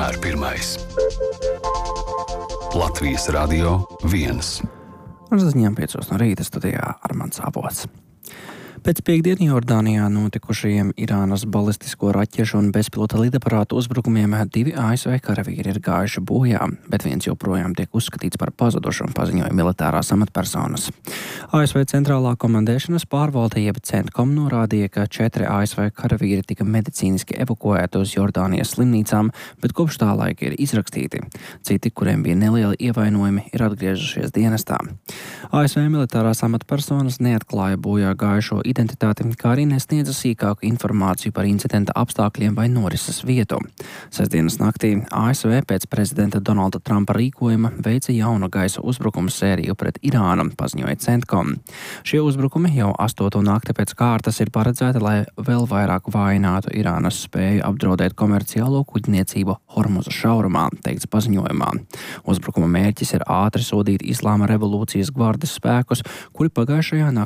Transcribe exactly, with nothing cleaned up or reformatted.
vienmēr pirmais. Latvijas Radio viens. Ar ziņām piecos no rīta studijā Armands Avots. Pēc piekdienu Jordānijā notikušajiem Irānas balistisko raķešu un bezpilota lidaparātu uzbrukumiem divi A S V karavīri ir gājuši bojā, bet viens joprojām tiek uzskatīts par pazudušu, paziņoja militārās amatpersonas. A S V centrālā komandēšanas pārvalde jeb CENTCOM norādīja, ka četri A S V karavīri tika medicīniski evakuēti uz Jordānijas slimnīcām, bet kopš tā laika ir izrakstīti. Citi, kuriem bija nelieli ievainojumi, ir atgriežušies dienestā. A S V militārās amatpersonas neatklāja bojā gājušo identitāti, kā arī nesniedza sīkāku informāciju par incidenta apstākļiem vai norises vietu. Sestdienas naktī A S V pēc prezidenta Donalda Trumpa rīkojuma veica jaunu gaisa uzbrukumu sēriju pret Irānu, paziņoja CENTCOM. Šie uzbrukumi jau astoto nakti pēc kārtas ir paredzēti, lai vēl vairāk vājinātu Irānas spēju apdraudēt komerciālo kuģniecību Hormuza šaurumā, teikts paziņojumā. Uzbrukuma mērķis ir ātri sodīt Islāma revolūcijas gvardes spēkus, kuri pagājušajā naktī